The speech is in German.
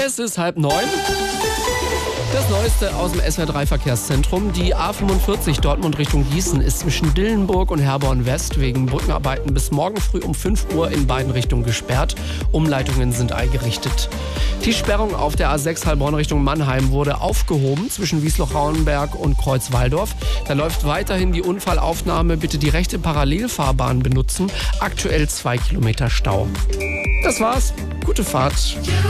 Es ist 8:30. Das Neueste aus dem SWR3-Verkehrszentrum. Die A45 Dortmund Richtung Gießen ist zwischen Dillenburg und Herborn West wegen Brückenarbeiten bis morgen früh um 5 Uhr in beiden Richtungen gesperrt. Umleitungen sind eingerichtet. Die Sperrung auf der A6 Heilbronn Richtung Mannheim wurde aufgehoben zwischen Wiesloch-Rauenberg und Kreuzwaldorf. Da läuft weiterhin die Unfallaufnahme. Bitte die rechte Parallelfahrbahn benutzen. Aktuell 2 Kilometer Stau. Das war's. Gute Fahrt.